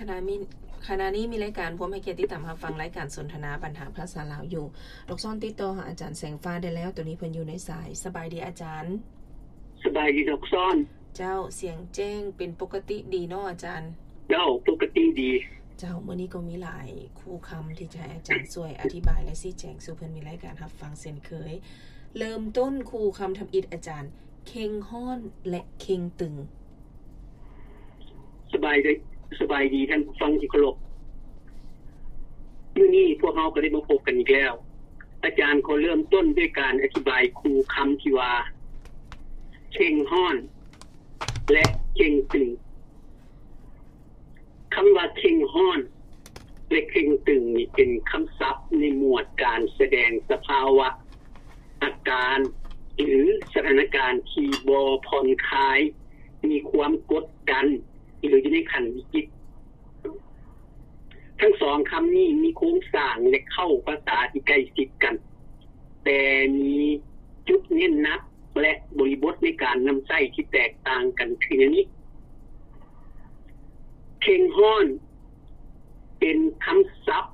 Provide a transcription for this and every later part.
ณะนี้มีรายการผมให้เกียรติติดตามรับฟังรายการสนทนาปัญหาภาษาลาวอยู่ดอกซ่อนติดต่อหาอาจารย์แสงฟ้าได้แล้วตัวนี้เพิ่นอยู่ในสายสบายดีอาจารย์สบายดีดอกซ่อนเจ้าเสียงแจ้งเป็นปกติดีเนาะอาจารย์เจ้าปกติดีเจ้ามื้อนี้ก็มีหลายคู่คำที่จะให้อาจารย์ช่วยอธิบายและชี้แจงสู่เพิ่นมีรายการรับฟังเช่นเคยเริ่มต้นคู่คำทำอิฐอาจารย์เค็งฮ้อนและเค็งตึงสบายดีท่านฟังที่เคารพมื้อนี้พวกเราก็ได้มาพบกันอีกแล้วอาจารย์ขอเริ่มต้นด้วยการอธิบายคู่คำที่ว่าเค็งฮ้อนและเค็งตึงคำว่าเค็งฮ้อนและเค็งตึงนี่เป็นคำศัพท์ในหมวดการแสดงสภาวะอาการหรือสถานการณ์ที่บ่ผ่อนคลายมีความกดดันหรืออยู่ในขั้นวิกฤตทั้งสองคำนี้มีโครงสร้างและเข้าภาษาที่ใกล้ชิดกันแต่มีจุดเน้นหนักและบริบทในการนำใช้ที่แตกต่างกันคืออย่างนี้เค็งฮ้อนเป็นคำศัพท์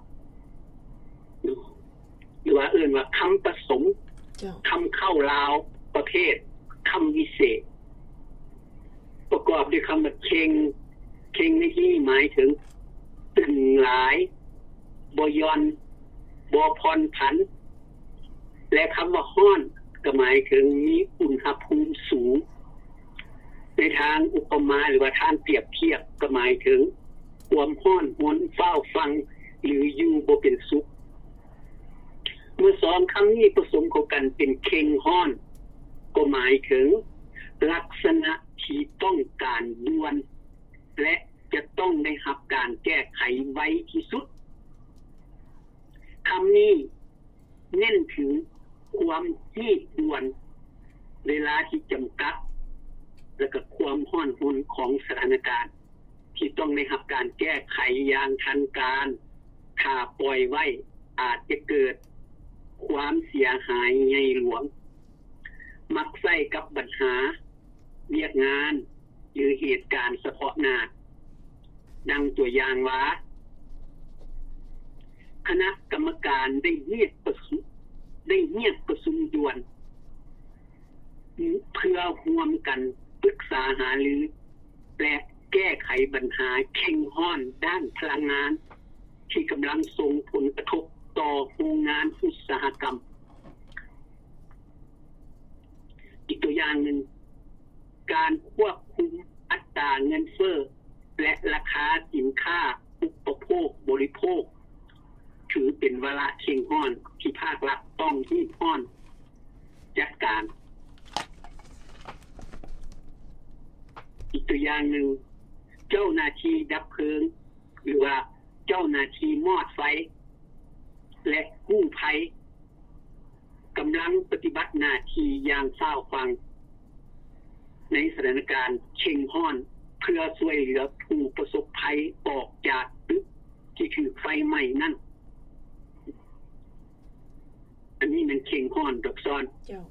หรือว่าเอิ้นว่าคำผสมคำเข้าลาวประเภทคำวิเศษประกอบด้วยคำว่าเค็งในที่นี้หมายถึงตึงหลายบ่ย่อนบ่ผ่อนผันและคำว่าฮ้อนก็หมายถึงมีอุณหภูมิสูงในทางอุปมาหรือว่าทางเปรียบเทียบก็หมายถึงความร้อนหวนเฝ้าฟังหรืออยู่บ่เป็นสุขเมื่อสองคำนี้ผสมเข้ากันเป็นเค็งฮ้อนก็หมายถึงลักษณะที่ต้องการด่วนและจะต้องได้รับการแก้ไขไวที่สุดคำนี้เน้นถึงความรีบด่วนเวลาที่จำกัดและก็ความร้อนรนของสถานการณ์ที่ต้องได้รับการแก้ไขอย่างทันการถ้าปล่อยไว้อาจจะเกิดความเสียหายใหญ่หลวงมักใช้กับปัญหาเรียกงานหรือเหตุการณ์เฉพาะหน้าดังตัวอย่างว่าคณะกรรมการได้เรียกประชุมด่วนเพื่อร่วมกันปรึกษาหารือและแก้ไขปัญหาเค็งฮ้อนด้านพลังงานที่กำลังส่งผลกระทบต่อโรงงานอุตสาหกรรมอีกตัวอย่างหนึ่งการควบคุมอัตราเงินเฟ้อและราคาสินค้าอุปโภคบริโภคถือเป็นวาระเค็งฮ้อนที่ภาครัฐต้องรีบฮ้อนจัดการอีกตัวอย่างหนึ่งเจ้าหน้าที่ดับเพลิงหรือว่าเจ้าหน้าที่มอดไฟและกู้ภัยกำลังปฏิบัติหน้าที่อย่างเฝ้าฟังในสถานการณ์เค็งฮ้อนเพื่อช่วยเหลือผู้ประสบภัยออกจากตึกที่ถูกไฟไหม้นั่นอันนี้มันเค็งฮ้อนดอกซ้อน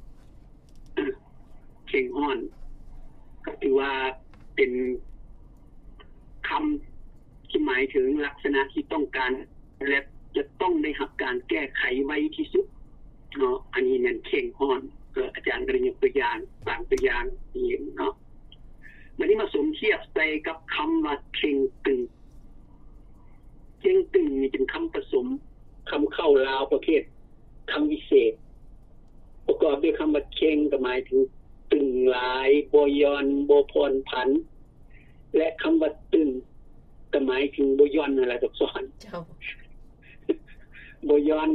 เค็งฮ้อนก็ถือว่าเป็นคำที่หมายถึงลักษณะที่ต้องการและจะต้องได้รับการแก้ไขไว้ที่สุดเนาะอันนี้มันเค็งฮ้อนก็อาจารย์ก็ได้ยกตัวอย่างบางตัวอย่างนี่เนาะวันนี้มาสมเทียบใส่กับคำว่าเค็งตึงนี่เป็นคำผสมคำเข้าลาวประเภทคำวิเศษประกอบด้วยคำว่าเค็งก็หมายถึงตึงหลายบ่ย่อนบ่ผ่อนผันและคำว่าตึงก็หมายถึงบ่ย่อนอะไรดอกซ้อนเจ้าบ่ย่อน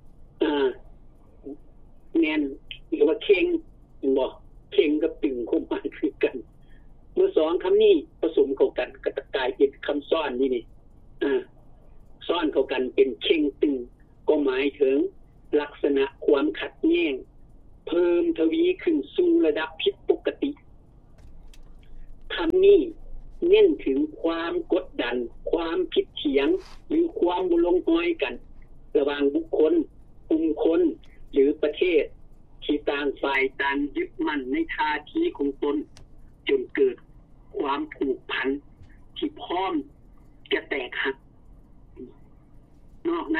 แน่นหรือว่าเค็งบ่เค็งกับตึงคงหมายคือกันเมื่อสองคำนี้ผสมเข้ากันก็จะกลายเป็นคำซ้อนนี่ซ้อนเข้ากันเป็นเค็งตึงก็หมายถึงลักษณะความขัดแย้งเพิ่มทวีขึ้นสู่ระดับผิดปกติคำนี้เน้นถึงความกดดันความผิดเถียงหรือความบ่ลงรอยกันระหว่างบุคคลกลุ่มคนหรือประเทศที่ต่างฝ่ายต่างยึดมั่นในท่าทีของตนจนเกิดความผูกพันที่พร้อมจะแต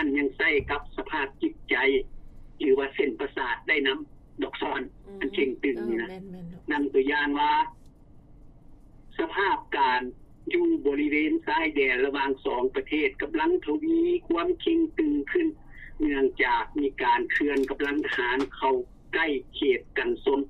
นั้นยังใส่กับสภาพจิตใจหรือว่าเส้นประสาทได้นํดอกซ้อนอันเข่งตึงนี่นะนั่นตัวอย่างว่าสภาพการอยู่บริเวณชายแดนระหว่าง2ประเทศกำลังทวีความเข่งตึงขึ้นเนื่องจากมีการเคลื่อนกำลังทหารเข้าใกล้เขตกันซน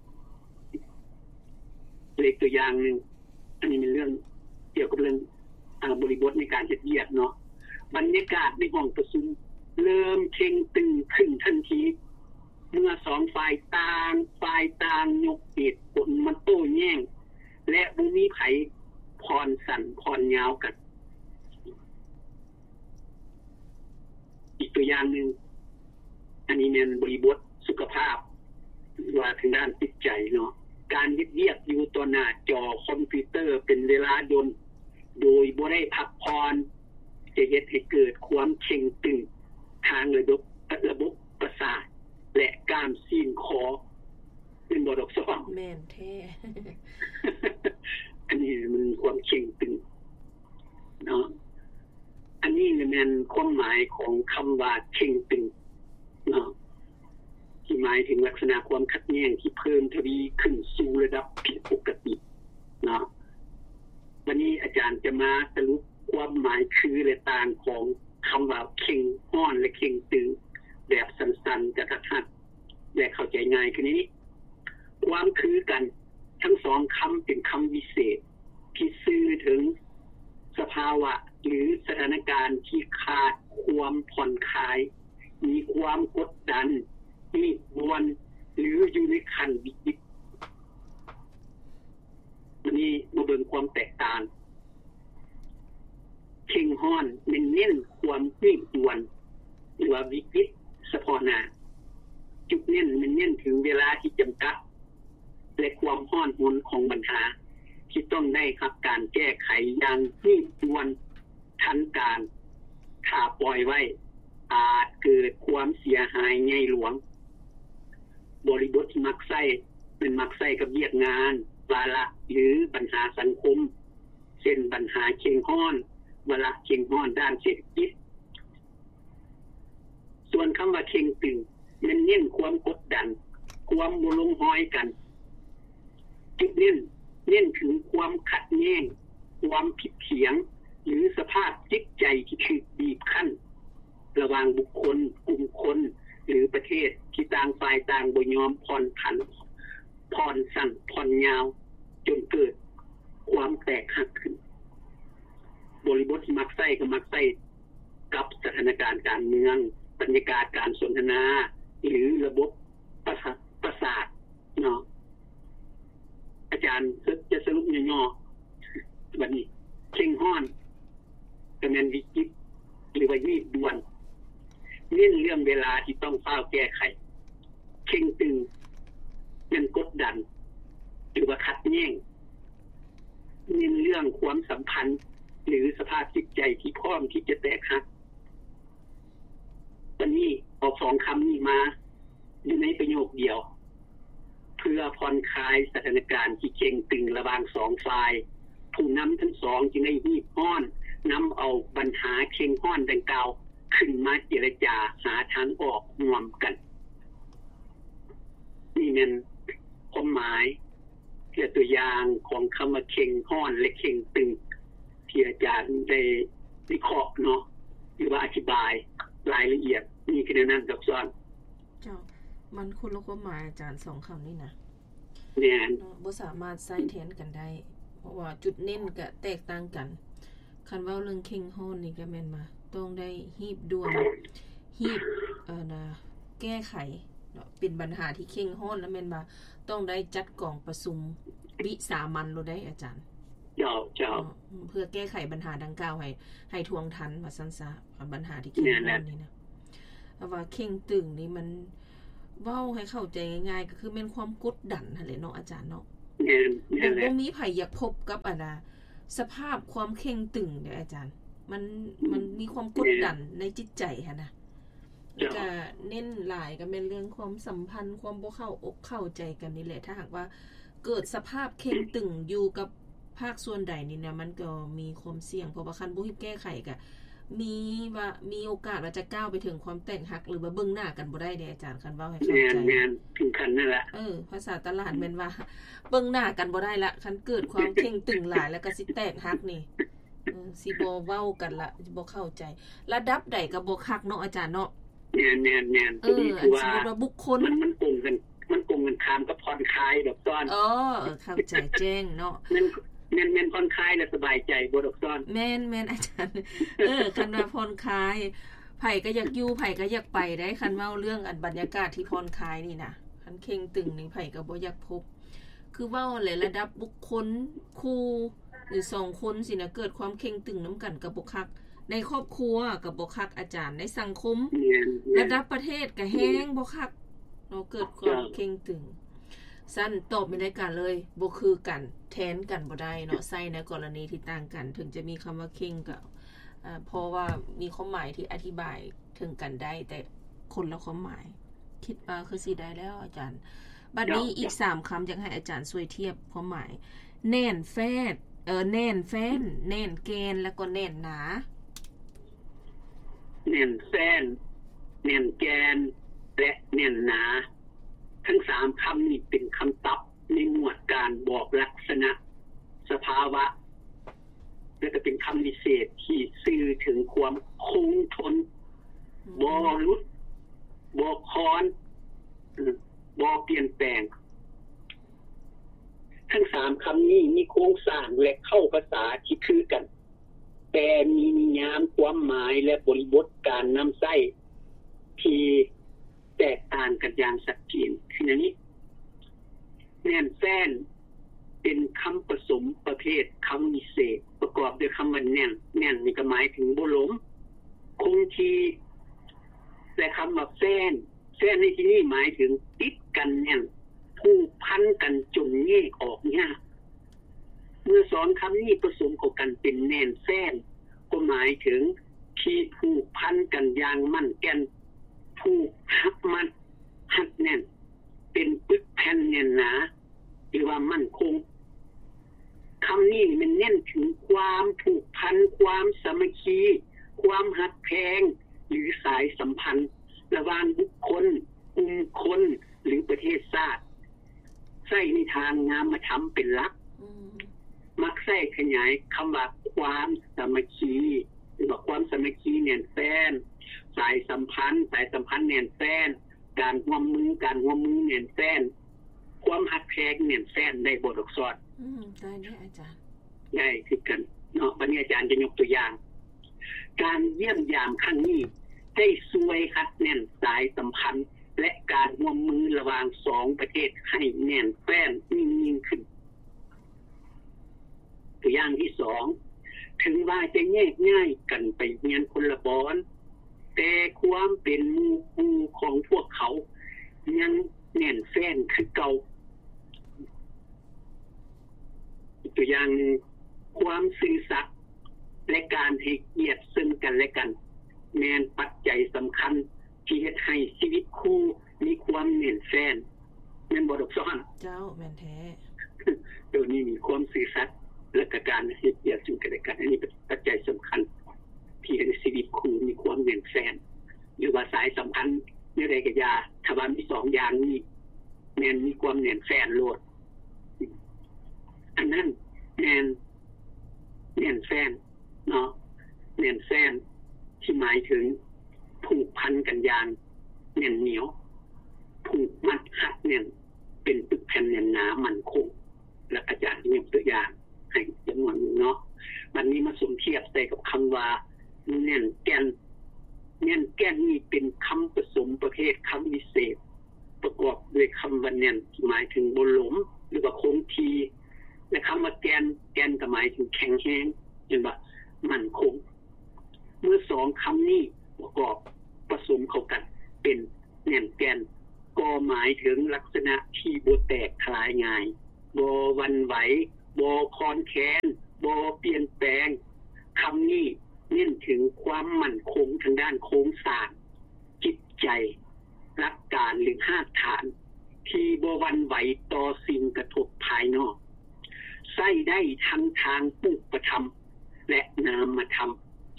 เลขตัวอย่างนึงอันนี้เป็นเรื่องเกี่ยวกับเรื่องบริบทในการเฮ็ดเวียกเนาะบรรยากาศในห้องประชุมเริ่มเข่งตึงขึ้นทันทีเมื่อ2ฝ่ายต่างยกเหตุผลมาโต้แย้งและบ่มีไผพรสั่นพรยาวกันอีกตัวอย่างนึงอันนี้เป็นบริบทสุขภาพว่าทางด้านจิตใจเนาะการเฮ็ดเวียกอยู่ต่อหน้าจอคอมพิวเตอร์เป็นเวลายนโดยบ่ได้พักผ่อนจะเฮ็ดให้เกิดความเข่งตึงทางระบบประสาทและกล้ามซีนคอเป็นบ่ดอกซ้อแม่นแท้อันนี้มันความเข่งตึงเนาะอันนี้แม่นความหมายของคำว่าเข่งตึงเนาะที่หมายถึงลักษณะความขัดแย้งที่เพิ่มทวีขึ้นสู่ระดับผิดปกติเนาะวันนี้อาจารย์จะมาสรุปความหมายคือและต่างของคำว่าเข่งฮ้อนและเข่งตึงแบบสั้นๆกระทัดๆและเข้าใจง่ายคือนี้ความคือกันทั้ง2คำเป็นคำวิเศษที่สื่อถึงสภาวะหรือสถานการณ์ที่ขาดความผ่อนคลายมีความกดดันมีบวนหรืออยู่ในขั้นวิกฤตวันนี้มาเบิ่งความแตกต่างเข่งฮ้อนเน้นความรีบด่วนหรือว่าวิกฤตเฉพาะหน้าจุดเน้นถึงเวลาที่จำกัดและความฮ้อนหุนของปัญหาที่ต้องได้รับการแก้ไขอย่างรีบด่วนทันการถ้าปล่อยไว้อาจเกิดความเสียหายใหญ่หลวงบริบทที่มักใช้เป็นมักใช้กับเวียกงานวาระหรือปัญหาสังคมเช่นปัญหาเข่งฮ้อนวาระเข่งฮ้อนด้านเศรษฐกิจส่วนคำว่าเข่งตึงมันเน้นความกดดันความบ่ลงรอยกันจุดเน้นถึงความขัดแย้งความผิดเถียงหรือสภาพจิตใจที่ถูกบีบคั้นระหว่างบุคคลกลุ่มคนหรือประเทศที่ต่างฝ่ายต่างบ่ยอมผ่อนผันผ่อนสั่นผ่อนยาวจนเกิดความแตกหักขึ้นบริบทมักใช้ก็มักใช้กับสถานการณ์การเมืองบรรยากาศการสนทนาหรือระบบประสาทเนาะอาจารย์จะสรุปย่อๆวันนี้เข่งฮ้อนก็แม่นวิกฤตหรือว่ารีบด่วนเน้นเรื่องเวลาที่ต้องเฝ้าแก้ไขเข่งตึงเป็นกดดันหรือว่าขัดแย้งเน้นเรื่องความสัมพันธ์หรือสภาพจิตใจที่พร้อมที่จะแตกหักวันนี้เอา2คำนี้มาอยู่ในประโยคเดียวเพื่อผ่อนคลายสถานการณ์ที่เข่งตึงระหว่าง2ฝ่ายผู้นำทั้ง2จึงได้รีบฮ้อนนำเอาปัญหาเข่งฮ้อนดังกล่าวขึ้นมาเจรจาหาทางออกร่วมกันนี่แม่นความหมายและตัวอย่างของคำว่าเข่งฮ้อนและเข่งตึงที่อาจารย์ได้วิเคราะห์เนาะหรือว่าอธิบายรายละเอียดนี่คือนั้นดอกซ้อนเจ้ามันคนละความหมายอาจารย์2คำนี่นะแม่นบ่สามารถใช้แทนกันได้เพราะว่าจุดเน้นก็แตกต่างกันคันเว้าเรื่องเข่งฮ้อนนี่ก็แม่นมาต้องได้รีบด่วนรีบแก้ไขเนาะเป็นปัญหาที่เข่งฮ้อนแล้วแม่นว่าต้องได้จัดกองประชุมวิสามัญโลได้อาจารย์เจ้าเพื่อแก้ไขปัญหาดังกล่าวให้ทวงทันว่าซั่นซะปัญหาที่เข่งฮ้อนนี่นะว่าเข่งตึงนี่มันเว้าให้เข้าใจง่ายๆก็คือแม่นความกดดันหั่นแหละเนาะอาจารย์เนาะบ่มีไผอยากพบกับสภาพความเข่งตึงเด้ออาจารย์มันมีความกดดันในจิตใจหั่นน่ะแล้วก็เน้นหลายก็เป็นเรื่องความสัมพันธ์ความบ่เข้าอกเข้าใจกันนี่แหละถ้าหากว่าเกิดสภาพเข่งตึงอยู่กับภาคส่วนใดนี่นะมันก็มีความเสี่ยงเพราะว่าคันบ่รีบแก้ไขก็มีโอกาสว่าจะก้าวไปถึงความแตกหักหรือว่าเบิ่งหน้ากันบ่ได้เด้อาจารย์คันเว้าให้เข้าใจแม่นถึงขั้นนั่นแหละภาษาตลาดแม่นว่าเบิ่งหน้ากันบ่ได้ละคันเกิดความเข่งตึงหลายแล้วก็สิแตกหักนี่สิบ่เว้ากันละบ่เข้าใจระดับใดก็บ่คักเนาะอาจารย์เนาะแม่นๆคือว่าบุคคลมันโกงกันข้ามกับผ่อนคลายดอกซ้อนเข้าใจแจ้งเนาะแม่นผ่อนคลายแล้วสบายใจบ่ดอกซ้อนแม่นอาจารย์คันว่าผ่อนคลายไผก็อยากอยู่ไผก็อยากไปได้คันเว้าเรื่องอันบรรยากาศที่ผ่อนคลายนี่นะคันเข่งตึงนี่ไผก็บ่อยากพบคือเว้าแหละระดับบุคคลคู่หรือ2คนสินะเกิดความเข่งตึงนำกันก็บ่คักในครอบครัวก็บ่คักอาจารย์ในสังคมระดับประเทศก็แฮงบ่คักเราเกิดความเข่งตึงสั้นตอบไม่ได้กันเลยบ่คือกันแทนกันบ่ได้เนาะใส่ในกรณีที่ต่างกันถึงจะมีคำว่าเข่งก็เพราะว่ามีความหมายที่อธิบายถึงกันได้แต่คนละความหมายคิดว่าคือสิได้แล้วอาจารย์บัดนี้อีก3คำอยากให้อาจารย์ช่วยเทียบความหมายแน่นแฟดแน่นแฟนแน่นแกนแล้วก็แน่นหนาแน่นแฟนแน่นแกนและแน่นหนาทั้ง3คำนี้เป็นคำศัพท์ในหมวดการบอกลักษณะสภาวะและก็เป็นคำวิเศษที่สื่อถึงความคงทนบ่หลุดบ่คลอนบ่เปลี่ยนแปลงทั้ง3คำนี้มีโครงสร้างและเข้าภาษาที่คือกันแต่มีนิยามความหมายและบริบทการนำใช้ที่แตกต่างกันอย่างชัดเจนคืออย่างนี้แน่นแฟ้นเป็นคำผสมประเภทคำวิเศษประกอบด้วยคำว่าแน่นนี่ก็หมายถึงบ่ล้มคงที่และคำว่าแฟ้นในที่นี้หมายถึงติดกันแน่นผูกพันกันจนแยกออกยากเมื่อ2คำนี้ผสมเข้ากันเป็นแน่นแฟ้นก็หมายถึงที่ผูกพันกันอย่างมั่นแก่นผูกหักมัดหักแน่นเป็นปึกแผ่นแน่นหนาหรือว่ามั่นคงคำนี้มันเน้นถึงความผูกพันความสามัคคีความหักแพงหรือสายสัมพันธ์ระหว่างบุคคลกลุ่มคนหรือประเทศชาติใช้ในทางนามธรรมเป็นหลักมักใช้ขยายคำว่าความสามัคคีหรือว่าความสามัคคีแน่นแฟ้นสายสัมพันธ์แน่นแฟ้นการร่วมมือแน่นแฟ้นความหักแพงแน่นแฟ้นได้บทอักษรได้เนี่ยอาจารย์ได้คือกันเนาะวันนี้อาจารย์จะยกตัวอย่างการเยี่ยมยามครั้งนี้ได้ช่วยคัดแน่นสายสัมพันธ์และการร่วมมือระหว่าง2ประเทศให้แน่นแฟ้นยิ่งขึ้นตัวอย่างที่2ถึงว่าจะแยกง่ายกันไปเรียนคนละบอนแต่ความเป็นหมู่คู่ของพวกเขายังแน่นแฟ้นคือเก่าตัวอย่างความซื่อสัตย์และการให้เกียรติซึ่งกันและกันแม่นปัจจัยสำคัญที่เฮ็ดให้ชีวิตคู่มีความแน่นแฟ้นแม่นบ่ดอกซ้อนเจ้าแม่นแท้ตัวนี้มีความซื่อสัตย์และก็การให้เกียรติซึ่งกันและกันอันนี้เป็นปัจจัยสำคัญที่ให้ชีวิตคู่มีความแน่นแฟ้นหรือว่าสายสัมพันธ์ในระยะถ้าว่ามี2อย่างนี้แม่นมีความแน่นแฟ้นโลดอันนั้นแน่นแฟ้นเนาะแน่นแฟ้นที่หมายถึงผูกพันกันอย่างแน่นเหนียวผูกมัดหัดแน่นเป็นปึกแผ่นแน่นหนามั่นคงและอาจารย์ยกตัวอย่างให้จำนวนเนาะวันนี้มาสมเทียบใส่กับคำว่าแน่นแก่นนี่เป็นคำผสมประเภทคำวิเศษประกอบด้วยคำว่าแน่นหมายถึงบ่ล้มหรือว่าคงที่และคำว่าแกนก็หมายถึงแข็งแรงเห็นบ่มั่นคงเมื่อ2คำนี้ประกอบผสมเข้ากันเป็นแน่นแกนก็หมายถึงลักษณะที่บ่แตกทลายง่ายบ่หวั่นไหวบ่คลอนแคลนบ่เปลี่ยนแปลงคำนี้เน้นถึงความมั่นคงทางด้านโครงสร้างจิตใจหลักการหรือรากฐานที่บ่หวั่นไหวต่อสิ่งกระทบภายนอกใช้ได้ทั้งทางรูปธรรมและนามธรรม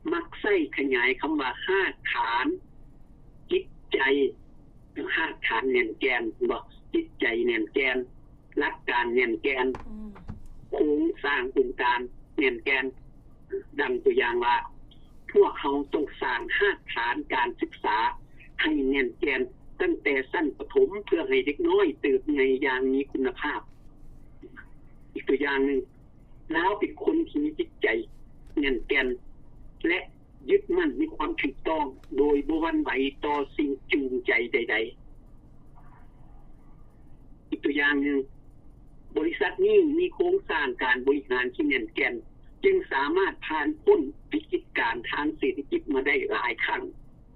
มักใช้ขยายคำว่าหากฐานจิตใจหากฐานแน่นแกนบ่จิตใจแน่นแกนหลักการแน่นแกนโครงสร้างองค์การแน่นแกนดังตัวอย่างว่าพวกเขาต้องสร้างหากฐานการศึกษาให้แน่นแกนตั้งแต่ชั้นประถมเพื่อให้เด็กน้อยเติบใหญ่อย่างมีคุณภาพอีกตัวอย่างนึงแล้วเป็นคนที่มีจิตใจแน่นแกนและยึดมั่นในความถูกต้องโดยบ่หวั่นไหวต่อสิ่งจูงใจใดๆอีกตัวอย่างนึงบริษัทนี้มีโครงสร้างการบริหารที่แน่นแกนจึงสามารถผ่านพ้นวิกฤตการณ์ทางเศรษฐกิจมาได้หลายครั้ง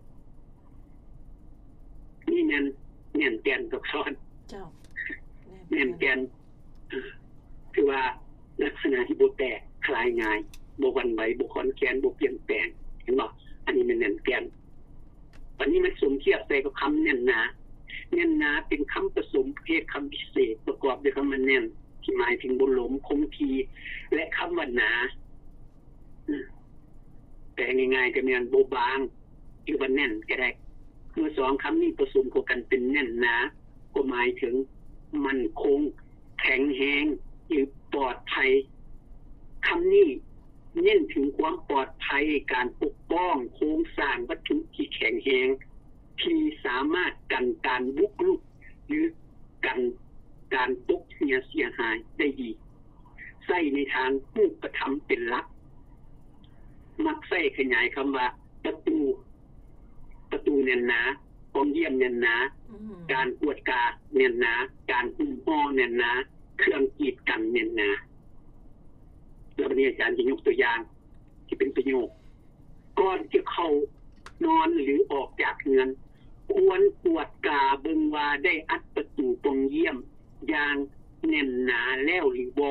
นี่แน่นแกนกับซ้อนเจ้าแน่นแกนคือว่าลักษณะที่บ่แตกคลายง่ายบ่หวั่นไหวบ่คอนแคนบ่เปลี่ยนแปลงเห็นบ่อันนี้มันแน่นแกนวันนี้มันสมเทียบใส่กับคำแน่นหนาแน่นหนาเป็นคำผสมเพศคำพิเศษประกอบด้วยคำว่าแน่นที่หมายถึงบ่หลมคงที่และคำว่าหนาแต่ง่ายๆก็แม่นบ่บางหรือว่าแน่นก็ได้เมื่อสองคำนี้ผสมกันเป็นแน่นหนาก็หมายถึงมั่นคงแข็งแรงหรือปลอดภัยคำนี้เน้นถึงความปลอดภัยการปกป้องโครงสร้างวัตถุที่แข็งแรงที่สามารถกันการบุกรุกหรือกันการตกเสียหายได้ดีใช้ในทางรูปธรรมเป็นหลักมักใช้ขยายคำว่าประตูแน่นหนากองเยี่ยมแน่นหนาการกวดกาแน่นหนาการหุ้มห่อแน่นหนาเครื่องกีดกันแน่นหนาแล้ววันนี้อาจารย์จะยกตัวอย่างที่เป็นประโยคก่อนจะเข้านอนหรือออกจากเรือนควรกวดกาเบิ่งว่าได้อัดประตูกองเยี่ยมอย่างแน่นหนาแล้วหรือบ่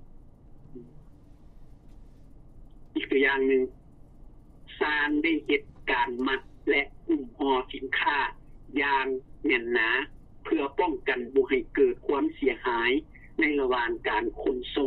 อีกตัวอย่างนึงสร้างได้เหตุการณ์มัดและหุ้มห่อสินค้าอย่างแน่นหนาเพื่อป้องกันบ่ให้เกิดความเสียหายในระหว่างการขนส่ง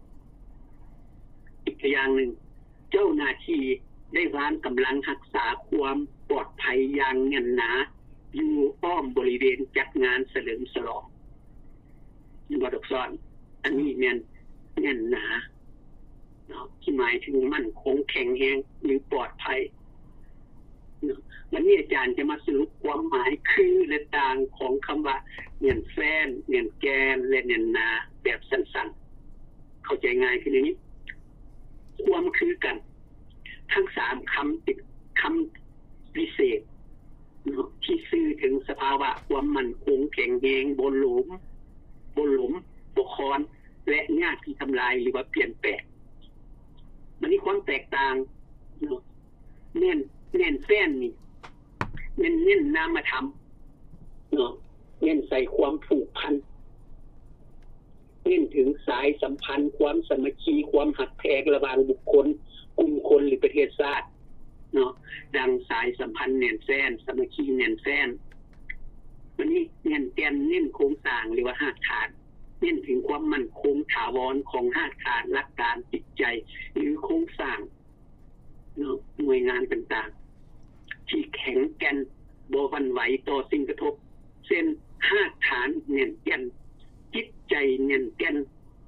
อีกอย่างหนึ่งเจ้าหน้าที่ได้วางกำลังรักษาความปลอดภัยอย่างแน่นหนาอยู่อ้อมบริเวณจัดงานเฉลิมฉลองบ่ดอกซ้อนอันนี้แน่นหนาที่หมายถึงมั่นคงแข็งแรงหรือปลอดภัยวันนี้อาจารย์จะมาสรุปความหมายคือและต่างของคำว่าแน่นแฟ้นแน่นแกนและแน่นหนาแบบสั้นๆเข้าใจง่ายขึ้นอย่างนี้ความคือกันทั้ง3คำติดคำวิเศษที่สื่อถึงสภาวะความมั่นคงแข็งแรงบ่หลมบ่คอนและยากที่ทำลายหรือว่าเปลี่ยนแปลงมันมีความแตกต่างแน่นแฟ้นนี่เน้นนามธรรมเน้นใส่ความผูกพันเน้นถึงสายสัมพันธ์ความสามัคคีความหักแพงระหว่างบุคคลกลุ่มคนหรือประเทศชาติดังสายสัมพันธ์แน่นแฟ้นสามัคคีแน่นแฟ้นวันนี้แน่นแกนเน้นโครงสร้างหรือว่าหากฐานเน้นถึงความมั่นคงถาวรของหากฐานหลักการจิตใจหรือโครงสร้างหน่วยงานต่างๆที่แข็งแกร่งบ่หวั่นไหวต่อสิ่งกระทบเช่นหากฐานแน่นแกนจิตใจแน่นแกน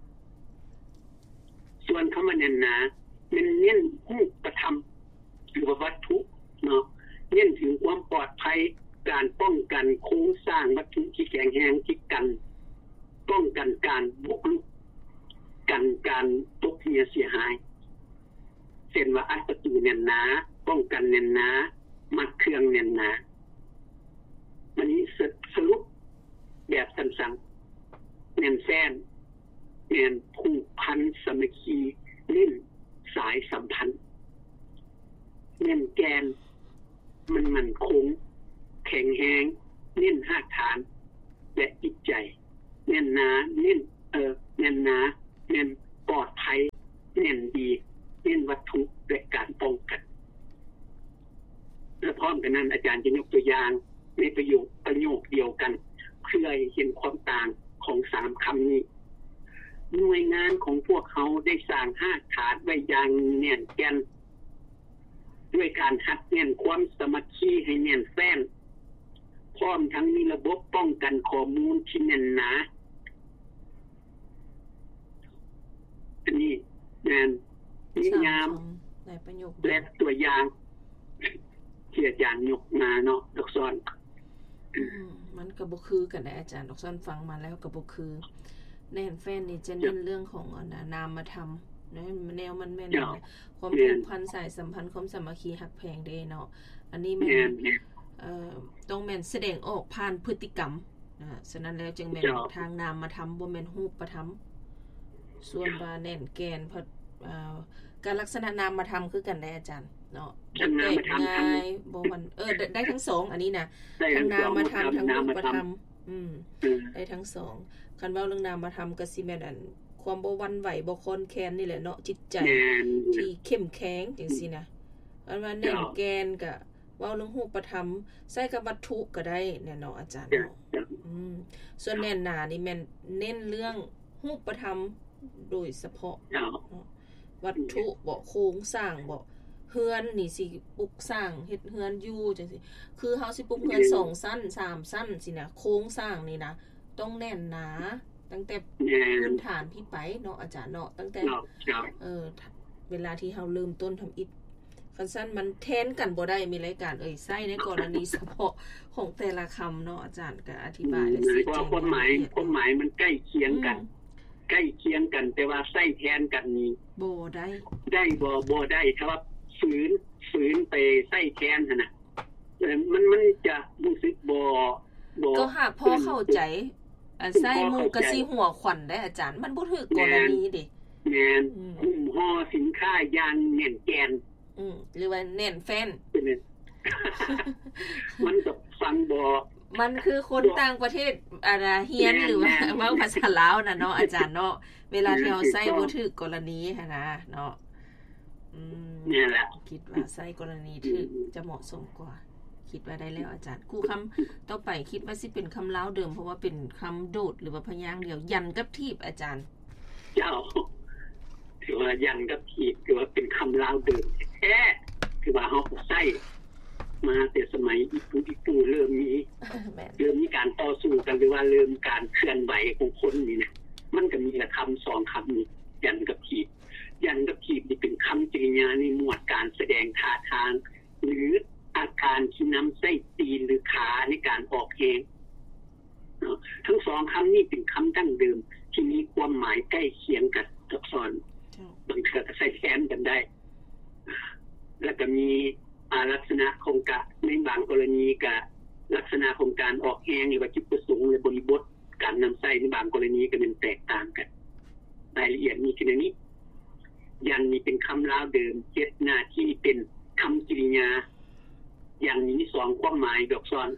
ส่วนคำว่าแน่นหนาเน้นรูปธรรมหรือว่าวัตถุเน้นถึงความปลอดภัยการป้องกันโครงสร้างวัตถุที่แข็งแรงที่กันป้องกันการบุกรุกกันการตกเสียหายเช่นว่าอัดประตูแน่นหนาป้องกันแน่นหนามัดเครื่องแน่นหนามันนี้สรุปแบบสั้นๆแน่นแฟ้นแน่นผูกพันสามัคคีเน้นสายสัมพันธ์แน่นแกนมันมั่นคงแข็งแรงเน้นหากฐานและจิตใจแน่นหนาเน้นแน่นหนาเน้นปลอดภัยแน่นดีเน้นวัตถุและการป้องกันและพร้อมกันนั้นอาจารย์จะยกตัวอย่างในประโยคเดียวกันเพื่อให้เห็นความต่างของ3คำนี้หน่วยงานของพวกเขาได้สร้างหากฐานไว้อย่างแน่นแกนด้วยการหัดแน่นความสามัคคีให้แน่นแฟ้นพร้อมทั้งมีระบบป้องกันข้อมูลที่แน่นหนาอันนี้นิยามและตัวอย่างที่อาจารย์ยกมาเนาะดอกซอนมันก็บ่คือกันได้อาจารย์ดอกซอนฟังมาแล้วก็บ่คือแน่นแฟ้นนี่จะเน้นเรื่องของนามธรรมนะแนวมันแม่นความผูกพันสายสัมพันธ์ความสามัคคีฮักแพงเด้เนาะอันนี้แม่นต้องแม่นแสดงออกผ่านพฤติกรรมฉะนั้นแล้วจึงแม่นทางนามธรรมบ่แม่นรูปธรรมส่วนว่าแน่นแกนการลักษณะนามธรรมคือกันได้อาจารย์เนาะได้ง่ายบ่มันได้ทั้งสองอันนี้นะทั้งนามธรรมทั้งรูปธรรมได้ทั้งสองคันเว้าเรื่องนามธรรมก็สิแม่นความบ่หวั่นไหวบ่คลอนแคลนนี่แหละเนาะจิตใจที่เข้มแข็งจังซี่นะอันว่าแน่นแกนก็เว้าเรื่องรูปธรรมใส่กับวัตถุก็ได้แน่เนาะอาจารย์เนาะส่วนแน่นหนานี่แม่นเน้นเรื่องรูปธรรมโดยเฉพาะวัตถุบ่โครงสร้างบ่เฮือนนี่สิปลูกสร้างเฮ็ดเฮือนอยู่จังซี่คือเฮาสิปลูกเฮือน2ชั้น3ชั้นสินะโครงสร้างนี่นะต้องแน่นหนาตั้งแต่พื้นฐานพี่ไปเนาะอาจารย์เนาะตั้งแต่เวลาที่เฮาเริ่มต้นทำอิฐคันซั่นมันแทนกันบ่ได้มีรายการใช้ในกรณีเฉพาะของแต่ละคำเนาะอาจารย์ก็อธิบายและชี้แจงความหมายมันใกล้เคียงกันแต่ว่าใช้แทนกันนี่บ่ได้บ่ได้ถ้าว่าฝืนไปใช้แทนหั่นน่ะมันจะรู้สึกบ่ก็หากพอเข้าใจใส่หมู่ก็สิหัวขวัญได้อาจารย์มันบ่ถูกกรณีดิแม่นห่อสินค้าอย่างแน่นแกนหรือว่าแน่นแฟ้นมันก็ฟังบ่มันคือคนต่างประเทศเฮียนหรือว่าเว้าภาษาลาวน่ะเนาะอาจารย์เนาะเวลาที่เฮาใส่บ่ถูกกรณีหั่นนะเนาะนี่แหละคิดว่าใส่กรณีถูกจะเหมาะสมกว่าคิดว่าได้แล้วอาจารย์คู่คำต่อไปคิดว่าสิเป็นคำลาวเดิมเพราะว่าเป็นคำโดดหรือว่าพยางค์เดียวยันกับทีบอาจารย์เจ้าถือว่ายันกับทีบถือว่าเป็นคำลาวเดิมแท้คือว่าเฮาใช้มาแต่สมัยอีปูเริ่มมีการต่อสู้กันหรือว่าเริ่มการเคลื่อนไหวของคนนี่นะมันก็มีละคำ2คำนี้ยันกับทีบนี่เป็นคำกริยาในหมวดการแสดงท่าทางหรืออาการที่นำไส้ตีนหรือขาในการออกเองทั้งสองคำนี้เป็นคำดั้งเดิมที่มีความหมายใกล้เคียงกันซับซ้อนบางทีก็ใส่แทนกันได้แล้วก็มีลักษณะของกะในบางกรณีก็ลักษณะของการออกแห้งหรือว่าจุดประสงค์ในบริบทการนำไส้ในบางกรณีก็เป็นแตกต่างกันรายละเอียดมีแค่นี้ยันนี่เป็นคำลาวเดิมเฮ็ดหน้าที่เป็นคำกริยาอย่างนี้2ความหมายดอกซ้อน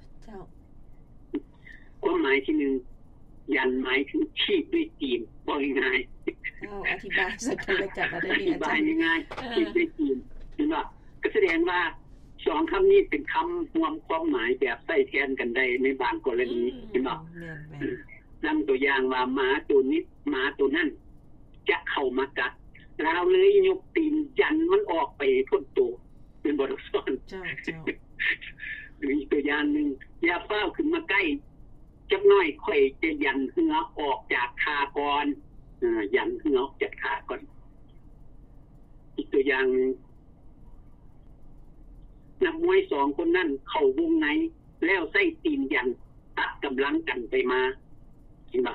ความหมายที่1ยันหมายถึงชีพด้วยตีนบ่ง่ายอธิบายสักเลยจัดได้อาจารย์ง่ายๆชีพด้วยตีนเห็นบ่ก็แสดงว่า2คำนี้เป็นคำรวมความหมายแบบใส่แทนกันได้ในบางกรณีเห็นบ่ดังตัวอย่างว่าหมาตัวนี้หมาตัวนั้นจะเข้ามากัดเราเลยยกตีนยันมันออกไปพ้นตัวเป็นบทสอนหรืออีกตัวอย่างนึงอย่าเฝ้าขึ้นมาใกล้จักน้อยค่อยจะยันเหือออกจากขาก่อนยันเหือออกจากขาก่อนอีกตัวอย่างนักมวย2คนนั้นเข้าวงในแล้วใส่ตีนยันตัดกำลังกันไปมาจริงป่ะ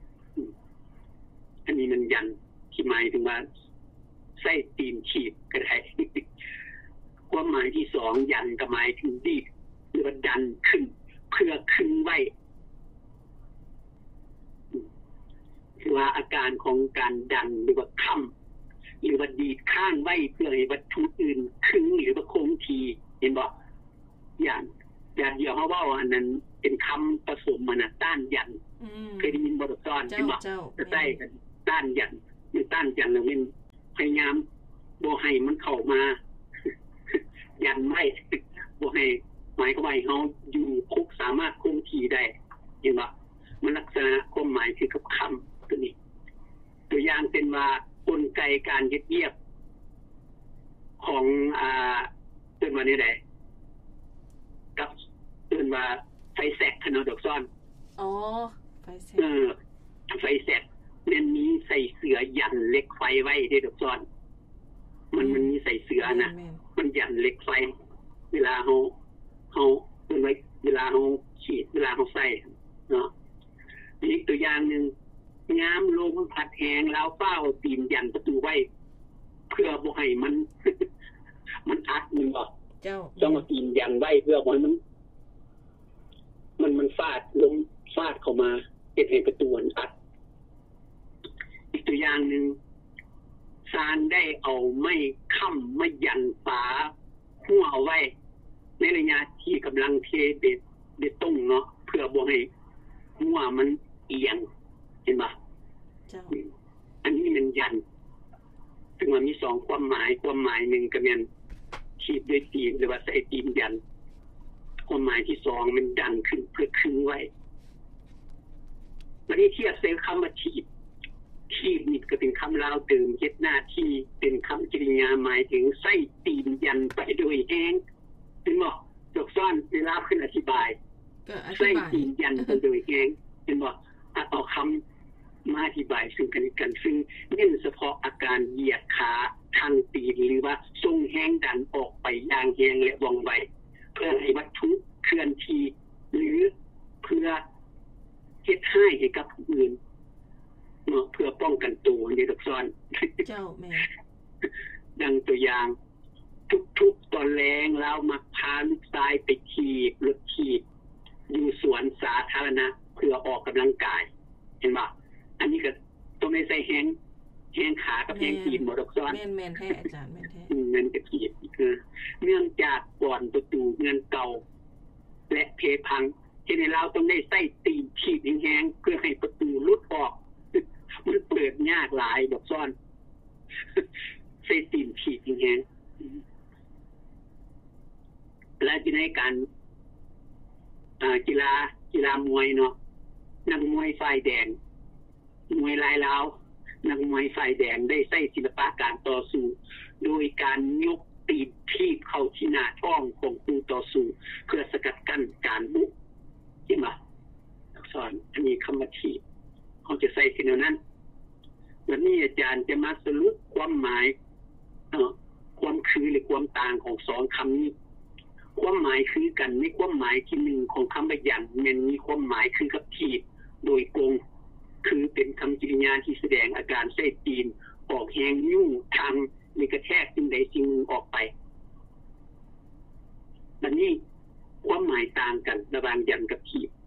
อันนี้มันยันที่หมายถึงว่าใส่ตีนฉีดก็ได้ความหมายที่2ยันก็หมายถึงดีดหรือว่าดันขึ้นเพื่อขึ้นไว้คือว่าอาการของการดันหรือว่าค้ำหรือว่าดีดข้างไว้เพื่อให้วัตถุอื่นขึ้นหรือว่าคงทีเห็นบ่อย่างเดียวเฮาเว้าอันนั้นเป็นคำผสมมันน่ะต้านยันเคยได้ยินบ่ดอกซ้อนใช่บ่ใช่กันต้านยันคือต้านยันแล้วมันพยายามบ่ให้มันเข้ามายันไม่บ่ให้หมายความว่าเฮาอยู่คุกสามารถคงที่ได้เห็นบ่มันลักษณะความหมายคือกับคำตัวนี้ตัวอย่างเป็นว่ากลไกการเฮ็ดเวียกของว่านี่ได้กับเอิ้นว่าไฟแสกถนนดอกซ้อนอ๋อไฟแสกไฟแสกมันมีใส่เสือยันเหล็กไฟไว้ที่ดอกซ้อนมันมีใส่เสือน่ะมันยันเหล็กไฟเวลาเฮาเอิ้นไว้เวลาเฮาฉีดเวลาเฮาใส่เนาะอีกตัวอย่างนึงงามลมพัดแหงแล้วเฝ้าตีนยันประตูไว้เพื่อบ่ให้มัน มันอัดมันบ่เจ้าต้องเอาตีนยันไว้เพื่อบ่ให้มันฟาดลมฟาดเข้ามาเฮ็ดให้ประตูมันอัดอีกตัวอย่างนึงศาลได้เอาไม้ค้ำไม้ยันฝาหัวเอาไว้ในระยะที่กำลังเทเบ็ดต้งเนาะเพื่อบ่ให้หัวมันเอียงเห็นบ่เจ้าอันนี้มันยันซึ่งมันมี2ความหมายนึงก็แม่นขีดด้วยตีนหรือว่าใส่ตีนยันความหมายที่2มันดันขึ้นเพื่อคึงไว้วันนี้เทียบเสียคำว่าขีดนี่ก็เป็นคำลาวเดิมเฮ็ดหน้าที่เป็นคำกริยาหมายถึงใส่ตีนยันไปโดยแห้งถึงบ่จกซ้อนเวลาขึ้นอธิบายใส่ตีนยันไปโดยแห้งเห็นบ่เอาคำมาอธิบายซึ่งกันซึ่งเน้นเฉพาะอาการเหยียดขาทางตีนหรือว่าทรงแห้งดันออกไปอย่างแห้งและว่องไวเพื่อให้วัตถุเคลื่อนที่หรือเพื่อเฮ็ดให้กับผู้อื่นเนาะเพื่อป้องกันตัวในดอกซ้อนเจ้าแม่ดังตัวอย่างทุกๆตอนแรงเรามักพาลูกชายไปขี่รถขี่อยู่สวนสาธารณะเพื่อออกกำลังกายเห็นบ่อันนี้ก็ต้องได้ใส่แฮงขากับแฮงตีนบ่ดอกซ้อนแม่นแท้อาจารย์แม่นแท้เงินก็ขีดเนื่องจากก่อนประตูเงินเก่าและเพพังที่ในเราต้องได้ใส่ตีนขีดแห้งๆเพื่อให้ประตูหลุดออกมันเปิดยากหลายดอกซ้อนใส่ตีนขีดแห้งๆและในการกีฬามวยเนาะนักมวยฝ่ายแดงมวยลายลาวนักมวยฝ่ายแดงได้ใช้ศิลปะการต่อสู้โดยการยกตีนทีบเข้าที่หน้าท้องของคู่ต่อสู้เพื่อสกัดกั้นการบุกใช่มั้ยสอนอันนี้คำว่าทีบเขาจะใช้ที่นั้นวันนี้อาจารย์จะมาสรุปความหมายความคือหรือความต่างของ2คำนี้ความหมายคือกันในความหมายที่1ของคำว่ายันมันมีความหมายคือกับทีบโดยกงคือเป็นคำกริยาที่แสดงอาการใส่ตีนออกแหงยุ่งทางมีกระแทกสิ่งใดสิ่งหนึ่งออกไปบัดนี้ความหมายต่างกันระหว่างยันกับทีบ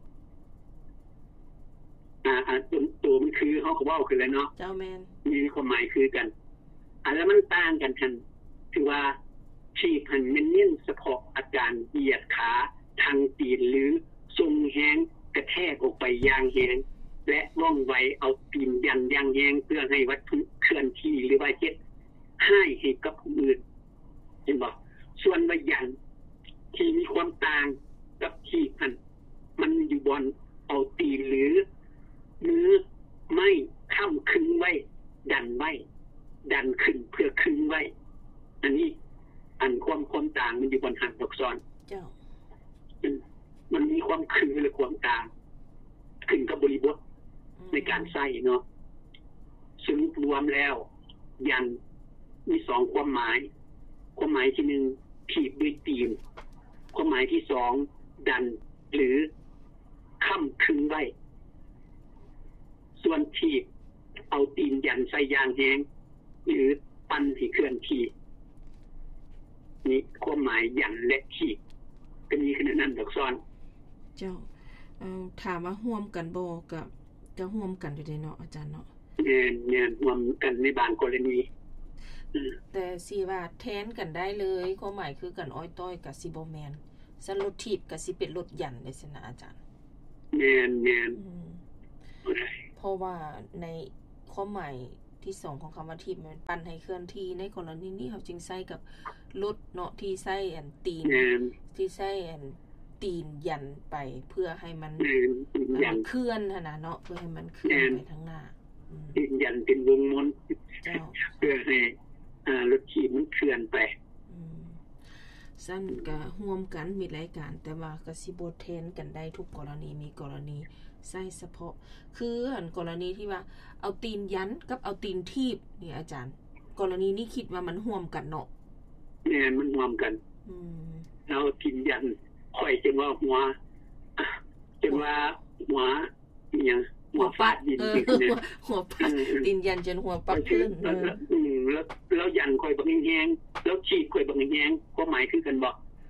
ตัวมันคือเฮาก็เว้าคือแล้วเนาะเจ้าแม่นมีความหมายคือกันแล้วมันต่างกันทันคือว่าทีบหันมันเน้นเฉพาะอาการเหยียดขาทางตีนหรือทรงแหงกระแทกออกไปอย่างแหงและว่องไวเอาตีนยันอย่างแหงเพื่อให้วัตถุเคลื่อนที่หรือว่าเฮ็ดให้กับผู้อื่นเห็นบ่ส่วนว่ายันที่มีความต่างกับทีบหันมันอยู่บนเอาตีนหรือมือไม่ค้ำคึงไว้ดันไว้ดันขึ้นเพื่อคึงไว้อันนี้ความต่างมันอยู่บนหันดอกซ้อนเจ้ามันมีความคือหรือความต่างขึ้นกับบริบทในการใช้เนาะซึ่งรวมแล้วยันมี2ความหมายที่1ถีบด้วยตีนความหมายที่2ดันหรือค้ำคึงไว้ส่วนถีบเอาตีนยันใส่ยางแห้งหรือปั้นให้เคลื่อนที่นี่ความหมายยันและถีบก็มีขนาดนั้นดอกซ้อนเจ้าถามว่าร่วมกันบ่กับจะร่วมกันอยู่ได้เนาะอาจารย์เนาะเนี่ยร่วมกันในบางกรณีแต่สิว่าแทนกันได้เลยความหมายคือกันอ้อยต้อยกับสิบ่แม่นสรถถีบกับสิเป็นรถยันได้ซั่นนะอาจารย์แม่นเพราะว่าในความหมายที่2ของคำว่าถีบมันปั่นให้เคลื่อนที่ในกรณีนี้เขาจึงใช้กับรถเนาะที่ใช้อันตีนที่ใช้อันตีนยันไปเพื่อให้มันเคลื่อนหั่นน่ะเนาะเพื่อให้มันเคลื่อนไปข้างหน้าตีนยันเป็นวงมนเจ้าเพื่อให้รถถีบมันเคลื่อนไปซั่นก็ร่วมกันมีรายการแต่ว่าก็สิบ่แทนกันได้ทุกกรณีมีกรณีใช้เฉพาะคืออันกรณีที่ว่าเอาตีนยันกับเอาตีนทีบนี่อาจารย์กรณีนี้คิดว่ามันร่วมกันเนาะแม่นมันร่วมกันเราตีนยันค่อยจังว่าหัวจังว่าหัวอีหยังหัวฟาดดินหัวปักตีนยันจนหัวปักขึ้นแล้วยันค่อยบักแฮงแล้วฉีกค่อยบักแฮงความหมายคือกันบ่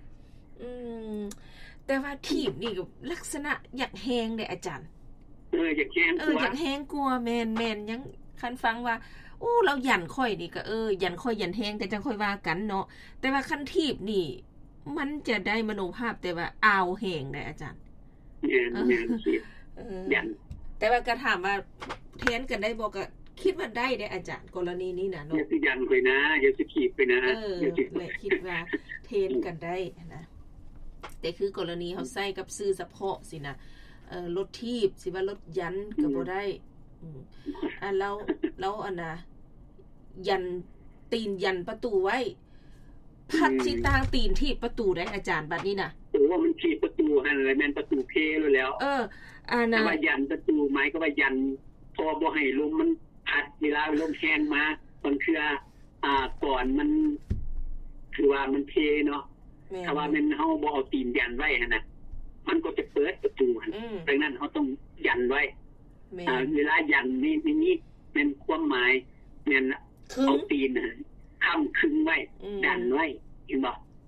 แต่ว่าทีบนี่ก็ลักษณะอยากแฮงเด้อาจารย์อยากแฮงกว่าอยากแฮงกว่าแม่นยังคันฟังว่าโอ้เรายันค่อยนี่ก็ยันค่อยยันแฮงก็จังค่อยว่ากันเนาะแต่ว่าคันทีบนี่มันจะได้มโนภาพแต่ว่าอ้าวแฮงได้อาจารย์ยันแต่ว่าก็ถามว่าแทนกันได้บ่ก็คิดว่าได้อาจารย์กรณีนี้น่ะเนาะอย่าสิยันค่อยนะอย่าสิขีดไปนะเลยคิดว่าแทนกันได้นะแต่คือกรณีเฮาใช้กับชื่อเฉพาะสินะรถทีบสิว่ารถยันก็บ่ได้แล้วอันน่ะยันตีนยันประตูไว้พัดสิตางตีนที่ประตูได้อาจารย์บัดนี้น่ะว่ามันที่ประตูหั่นแหละแม่นประตูเพแล้วน่ะว่ายันประตูหมายก็ว่ายันพอบ่ให้ลมมันพัดเวลาลมแรงมาบางเทื่อก่อนมันคือว่ามันเพเนาะถ้าว่ามันเฮาบ่เอาตีนยันไว้หั่นน่ะมันก็จะเปิดประตูหั่นดังนั้นเฮาต้องยันไว้เวลายันนี่เป็นความหมายแม่นเอาตีนค้ำคึงไว้ดันไว้เห็นบ่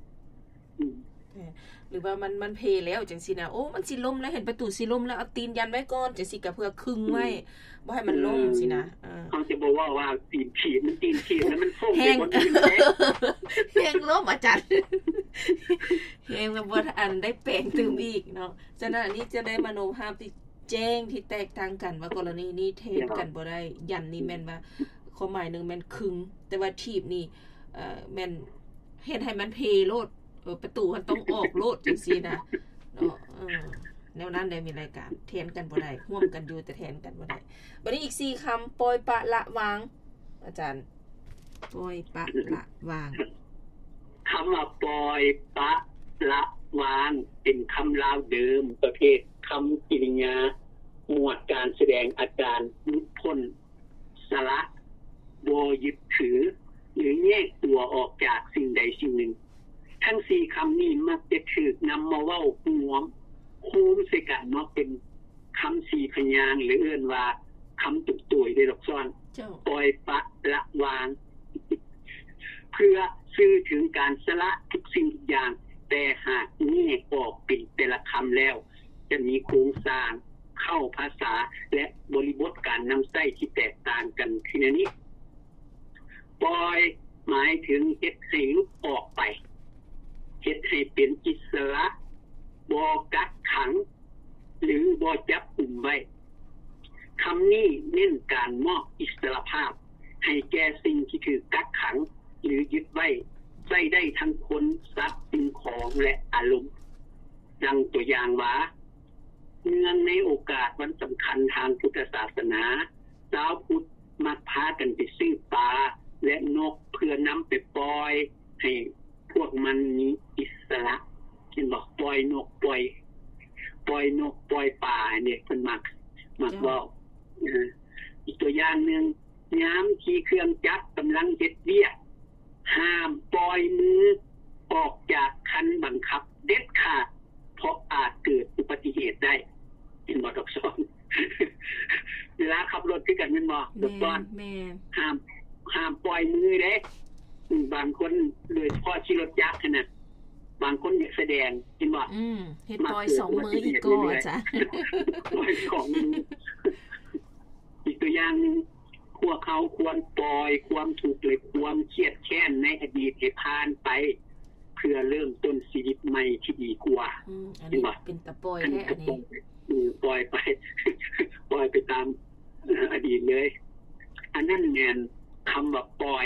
หรือว่ามันเพแล้วจังซี่นะโอ้มันสิล่มแล้วเห็นประตูสิล่มแล้วเอาตีนยันไว้ก่อนจังซี่ก็เพื่อคึงไว้บ่ให้มันล่มสินะเขาจะบอกว่าตีนฉีดมันตีนฉีดแล้วมันส่งไปบ่แห้งล่มอาจารย์แห้งแล้วบ่อันได้แปลงตื่มอีกเนาะฉะนั้นอันนี้จะได้มโนภาพที่แจ้งที่แตกต่างกันว่ากรณีนี้เทนกันบ่ได้ยันนี่แม่นว่าความหมายนึงแม่นคึงแต่ว่าทีบนี่แม่นเฮ็ดให้มันเพโลดประตูมันต้องออกโลดจังซี่นะเนาะแนวนั้นได้มีรายการแทนกันบ่ได้ร่วมกันอยู่แต่แทนกันบ่ได้บัดนี้อีก4คำปล่อยปะละวางอาจารย์ปล่อยปะละวางคำว่าปล่อยปะละวางเป็นคำลาวเดิมประเภทคำกริยาหมวดการแสดงอาการหลุดพ้นสละบ่ยึดถือหรือแยกตัวออกจากสิ่งใดสิ่งหนึ่งทั้ง4คำนี้มักจะถูกนำมาเว้าร่วมคู่ใส่กันเนาะเป็นคำ4พยางค์หรือเอิ้นว่าคำตุกตุยได้ดอกซ้อนปล่อยปะละวางเพื่อสื่อถึงการสละทุกสิ่งทุกอย่างแต่หากแยกออกเป็นแต่ละคำแล้วจะมีโครงสร้างเข้าภาษาและบริบทการนำใช้ที่แตกต่างกันคือในนี้ปล่อยหมายถึงเฮ็ดให้หลุดออกไปเฮ็ดให้เป็นอิสระบ่กักขังหรือบ่จับกุมไว้คำนี้เน้นการมอบอิสรภาพให้แก่สิ่งที่ถูกกักขังหรือยึดไว้ใช้ได้ทั้งคนทรัพย์สิ่งของและอารมณ์ดังตัวอย่างว่าเนื่องในโอกาสวันสำคัญทางพุทธศาสนาชาวพุทธมักพากันไปซื้อปลาและนกเพื่อนำไปปล่อยให้พวกมันมีอิสระเช่นบอกปล่อยนกปล่อยนกปล่อยปลาเนี่ยเพิ่นมักเว้าอีกตัวอย่างนึงยามที่เครื่องจักรกำลังเฮ็ดเวียกห้ามปล่อยมือออกจากคันบังคับเด็ดขาดเพราะอาจเกิดอุบัติเหตุได้เห็นบ่ดอกซ้อนเวลาขับรถคือกันแม่นบ่ดอกซ้อนห้ามปล่อยมือเด้บางคนเลยพอขี่รถจักรน่ะบางคนอยากแสดงเห็นบ่เฮ็ดปล่อย2มืออีกก็จ้ะปล่อย2มืออีกตัวอย่างนึงพวกเขาควรปล่อยความทุกข์และความเครียดแค้นในอดีตให้ผ่านไปเพื่อเริ่มต้นชีวิตใหม่ที่ดีกว่าอันนี้เป็นตะปล่อยแท้อันนี้ปล่อยไปตามอดีตเลยอันนั้นแม่นคำว่าปล่อย